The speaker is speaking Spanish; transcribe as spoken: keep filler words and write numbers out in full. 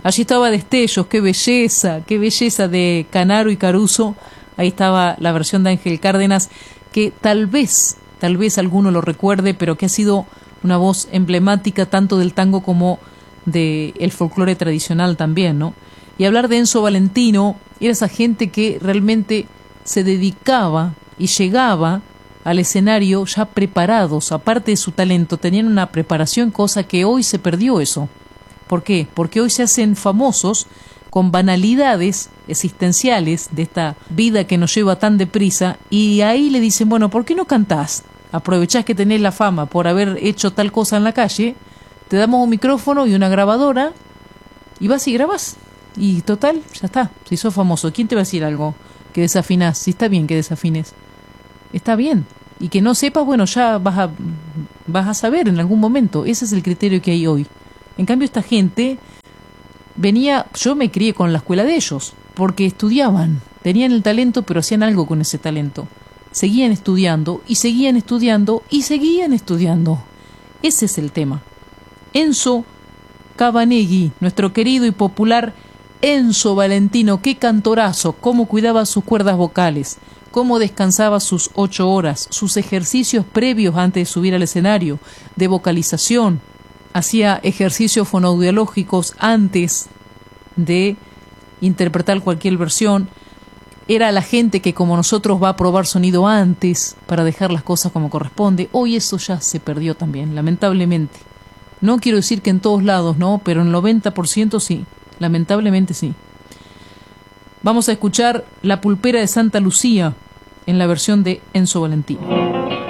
Allí estaba Destellos, qué belleza, qué belleza de Canaro y Caruso. Ahí estaba la versión de Ángel Cárdenas, que tal vez, tal vez alguno lo recuerde, pero que ha sido una voz emblemática tanto del tango como del folclore tradicional también, ¿no? Y hablar de Enzo Valentino, era esa gente que realmente se dedicaba y llegaba al escenario ya preparados, aparte de su talento, tenían una preparación, cosa que hoy se perdió eso. ¿Por qué? Porque hoy se hacen famosos con banalidades existenciales de esta vida que nos lleva tan deprisa, y ahí le dicen, bueno, ¿por qué no cantás? Aprovechás que tenés la fama por haber hecho tal cosa en la calle, te damos un micrófono y una grabadora, y vas y grabás. Y total, ya está, si sos famoso, ¿quién te va a decir algo? Que desafinás, si está bien que desafines. Está bien. Y que no sepas, bueno, ya vas a, vas a saber en algún momento. Ese es el criterio que hay hoy. En cambio, esta gente venía, yo me crié con la escuela de ellos, porque estudiaban, tenían el talento, pero hacían algo con ese talento. Seguían estudiando, y seguían estudiando, y seguían estudiando. Ese es el tema. Enzo Cabanegui, nuestro querido y popular Enzo Valentino, qué cantorazo, cómo cuidaba sus cuerdas vocales, cómo descansaba sus ocho horas, sus ejercicios previos antes de subir al escenario, de vocalización, hacía ejercicios fonoaudiológicos antes de interpretar cualquier versión, era la gente que como nosotros va a probar sonido antes para dejar las cosas como corresponde. Hoy eso ya se perdió también, lamentablemente. No quiero decir que en todos lados, no, pero en el noventa por ciento sí, lamentablemente sí. Vamos a escuchar La Pulpera de Santa Lucía en la versión de Enzo Valentino.